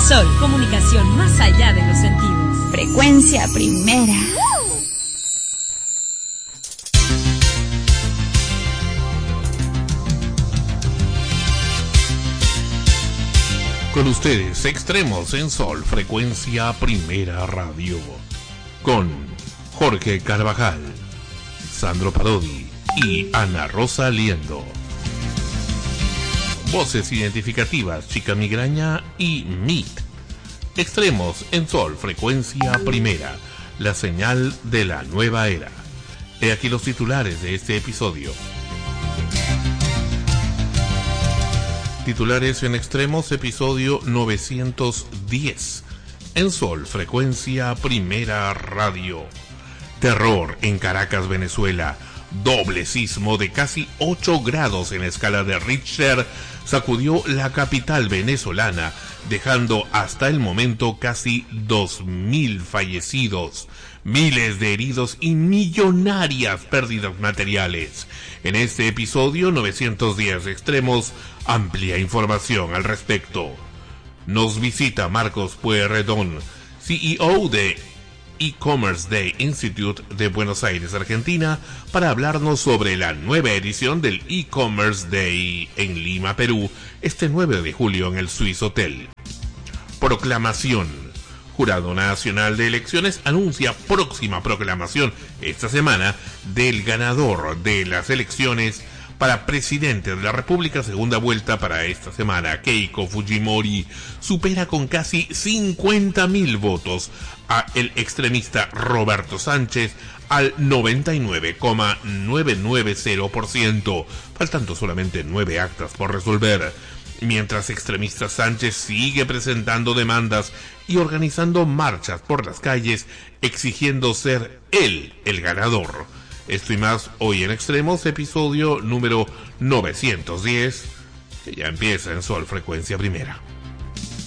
Sol, comunicación más allá de los sentidos. Frecuencia Primera. Con ustedes, Extremos en Sol, Frecuencia Primera Radio. Con Jorge Carvajal, Sandro Parodi y Ana Rosa Liendo. Voces identificativas, Chica Migraña y Meet. Extremos en Sol, Frecuencia Primera, la señal de la nueva era. He aquí los titulares de este episodio. Titulares en Extremos, episodio 910. En Sol, Frecuencia Primera Radio. Terror en Caracas, Venezuela. Doble sismo de casi 8 grados en escala de Richter sacudió la capital venezolana, dejando hasta el momento casi 2.000 fallecidos, miles de heridos y millonarias pérdidas materiales. En este episodio 910 Extremos, amplia información al respecto. Nos visita Marcos Pueyrredón, CEO de E-Commerce Day Institute de Buenos Aires, Argentina, para hablarnos sobre la nueva edición del E-Commerce Day en Lima, Perú, este 9 de julio en el Swiss Hotel. Proclamación. Jurado Nacional de Elecciones anuncia próxima proclamación esta semana del ganador de las elecciones para presidente de la República, segunda vuelta para esta semana. Keiko Fujimori supera con casi 50.000 votos a el extremista Roberto Sánchez al 99,990%, faltando solamente 9 actas por resolver. Mientras extremista Sánchez sigue presentando demandas y organizando marchas por las calles exigiendo ser él el ganador. Esto y más hoy en Extremos, episodio número 910, que ya empieza en Sol, Frecuencia Primera.